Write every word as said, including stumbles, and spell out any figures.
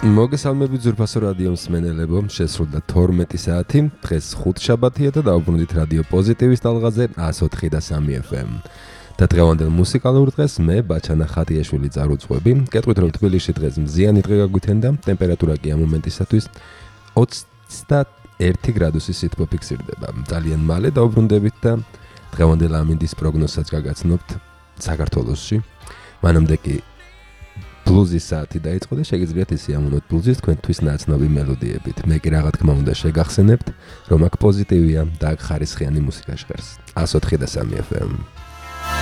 მოგესალმებით ძვირფასო რადიო მსმენელებო, შესრულდა თორმეტი საათი, დღეს ხუთშაბათია და დავუბრუნდით რადიო პოზიტივის ტალღაზე one oh four point three F M. და დღევანდელ მუსიკალურ დღეს მე ბაჩანა ხატიაშვილი წარუძღვები. კეთყვით რომ თბილისში დღეს მზიანი დღე გაგვithენდა, ტემპერატურა კი ამ მომენტისათვის twenty-one გრადუსი სითბო ფიქსირდება. ძალიან მალე დავუბრუნდებით და დღევანდელ ამინდის პროგნოზსაც გაგაცნობთ საქართველოში. მანამდე კი ბლუზის საათი დაიწყო და შეგიძლიათ ისიამოვნოთ ბლუზის თქვენთვის ნაცნობი მელოდიებით. მე კი რა თქმა უნდა შეგახსენებთ, რომ აქ პოზიტივია და აქ ხარისხიანი მუსიკა ჟღერს. one oh four point three F M.